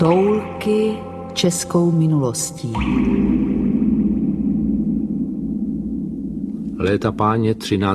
Toulky českou minulostí. Léta páně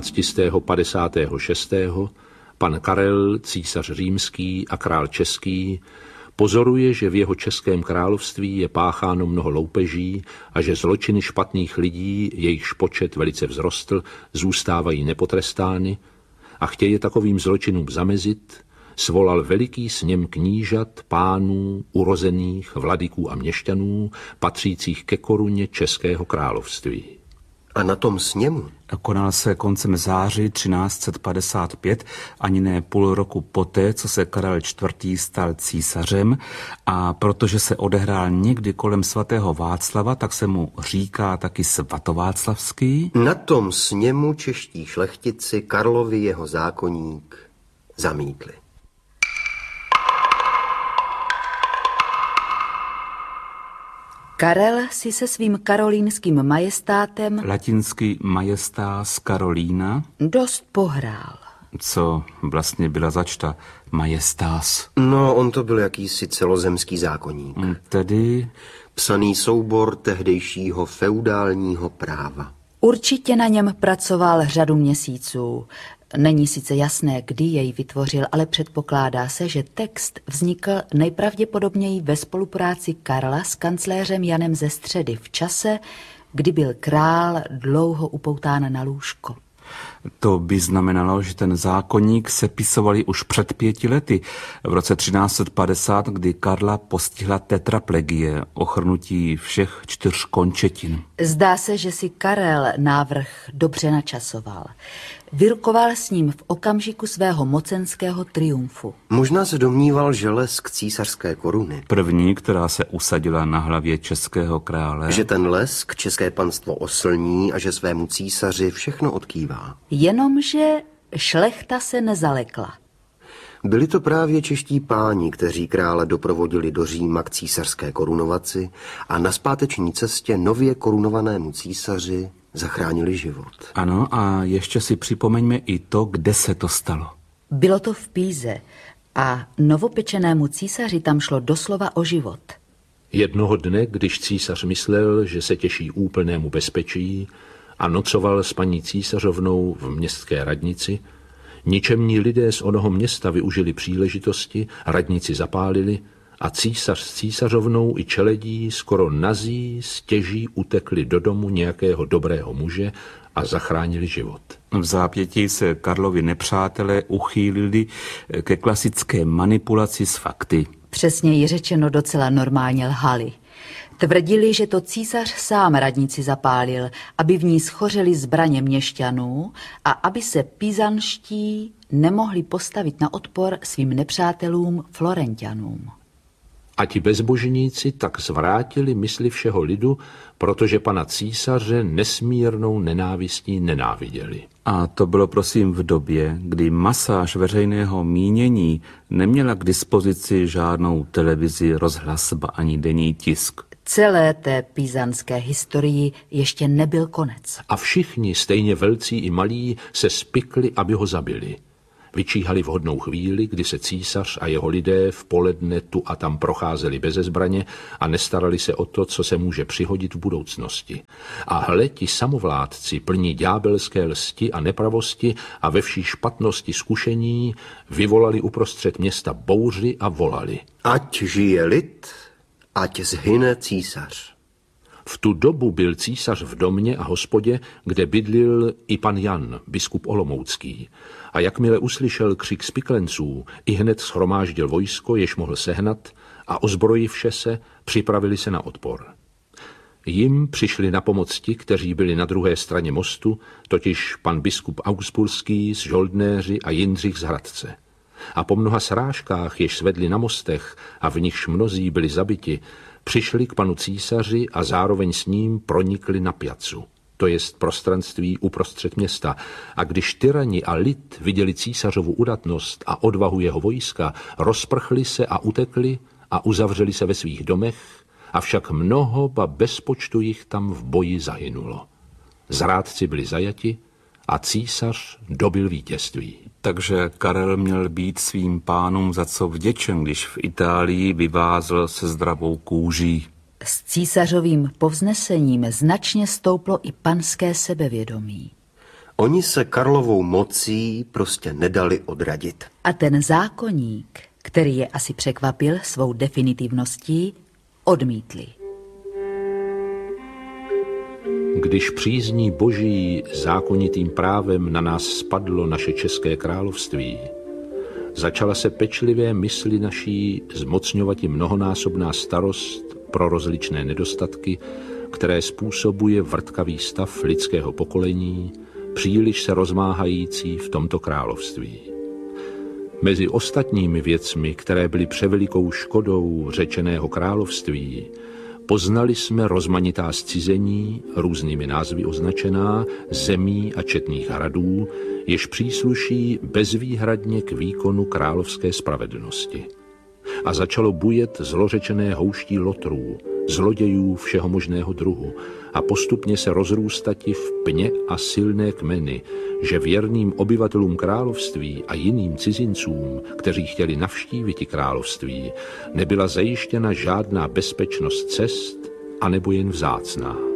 1356. pan Karel, císař římský a král český, pozoruje, že v jeho českém království je pácháno mnoho loupeží a že zločiny špatných lidí, jejichž počet velice vzrostl, zůstávají nepotrestány a chtěje takovým zločinům zamezit, svolal veliký sněm knížat, pánů, urozených, vladyků a měšťanů, patřících ke koruně českého království. A na tom sněmu? Konal se koncem září 1355, ani ne půl roku poté, co se Karel IV. Stal císařem, a protože se odehrál někdy kolem svatého Václava, tak se mu říká taky svatováclavský. Na tom sněmu čeští šlechtici Karlovi jeho zákoník zamítli. Karel si se svým karolínským majestátem, Latinsky majestas Carolina, dost pohrál. co vlastně byla začta majestas. No, on to byl jakýsi celozemský zákoník. Tedy Psaný soubor tehdejšího feudálního práva. Určitě na něm pracoval řadu měsíců. Není sice jasné, kdy jej vytvořil, ale předpokládá se, že text vznikl nejpravděpodobněji ve spolupráci Karla s kancléřem Janem ze Středy v čase, kdy byl král dlouho upoután na lůžko. to by znamenalo, že ten zákoník sepisovali už před 5 lety, v roce 1350, kdy Karla postihla tetraplegie, ochrnutí všech 4 končetin. Zdá se, že si Karel návrh dobře načasoval. Vyrukoval s ním v okamžiku svého mocenského triumfu. Možná se domníval, že lesk císařské koruny. První, která se usadila na hlavě českého krále. Že ten lesk české panstvo oslní a že svému císaři všechno odkývá. Jenomže šlechta se nezalekla. Byli to právě čeští páni, kteří krále doprovodili do Říma k císařské korunovaci a na zpáteční cestě nově korunovanému císaři zachránili život. Ano, a ještě si připomeňme i to, kde se to stalo. Bylo to v Píze a novopečenému císaři tam šlo doslova o život. Jednoho dne, když císař myslel, že se těší úplnému bezpečí a nocoval s paní císařovnou v městské radnici, ničemní lidé z onoho města využili příležitosti, radnici zapálili a císař s císařovnou i čeledí skoro nazí stěží utekli do domu nějakého dobrého muže a zachránili život. V zápětí se Karlovi nepřátelé uchýlili ke klasické manipulaci s fakty. Přesněji řečeno docela normálně lhali. Tvrdili, že to císař sám radnici zapálil, aby v ní schořely zbraně měšťanů a aby se pízanští nemohli postavit na odpor svým nepřátelům Florenťanům. A ti bezbožníci tak zvrátili mysli všeho lidu, protože pana císaře nesmírnou nenávistí nenáviděli. A to bylo prosím v době, kdy masáž veřejného mínění neměla k dispozici žádnou televizi, rozhlas, ba ani denní tisk. Celé té pízanské historii ještě nebyl konec. A všichni, stejně velcí i malí, se spikli, aby ho zabili. Vyčíhali vhodnou chvíli, kdy se císař a jeho lidé v poledne tu a tam procházeli beze zbraně a nestarali se o to, co se může přihodit v budoucnosti. A hle, ti samovládci plní ďábelské lsti a nepravosti a ve vší špatnosti zkušení vyvolali uprostřed města bouři a volali: Ať žije lid, ať zhyne císař. V tu dobu byl císař v domě a hospodě, kde bydlil i pan Jan, biskup olomoucký. A jakmile uslyšel křik spiklenců, i hned shromáždil vojsko, jež mohl sehnat, a ozbrojivše se, připravili se na odpor. Jim přišli na pomoc ti, kteří byli na druhé straně mostu, totiž pan biskup augsburský s žoldnéři a Jindřich z Hradce. A po mnoha srážkách, jež svedli na mostech a v nichž mnozí byli zabiti, přišli k panu císaři a zároveň s ním pronikli na piacu, to jest prostranství uprostřed města. A když tyrani a lid viděli císařovu udatnost a odvahu jeho vojska, rozprchli se a utekli a uzavřeli se ve svých domech, avšak mnoho, ba bez počtu jich tam v boji zahynulo. Zrádci byli zajati a císař dobyl vítězství. Takže Karel měl být svým pánům za co vděčen, když v Itálii vyvázl se zdravou kůží. S císařovým povznesením značně stouplo i panské sebevědomí. Oni se Karlovou mocí prostě nedali odradit. A ten zákoník, který je asi překvapil svou definitivností, odmítli. Když přízní boží zákonitým právem na nás spadlo naše české království, začala se pečlivé mysli naší zmocňovati mnohonásobná starost pro rozličné nedostatky, které způsobuje vrtkavý stav lidského pokolení, příliš se rozmáhající v tomto království. Mezi ostatními věcmi, které byly převelikou škodou řečeného království, poznali jsme rozmanitá zcizení, různými názvy označená, zemí a četných hradů, jež přísluší bezvýhradně k výkonu královské spravedlnosti. A začalo bujet zlořečené houští lotrů, zlodějů všeho možného druhu a postupně se rozrůstati v pně a silné kmeny, že věrným obyvatelům království a jiným cizincům, kteří chtěli navštívit království, nebyla zajištěna žádná bezpečnost cest, anebo jen vzácná.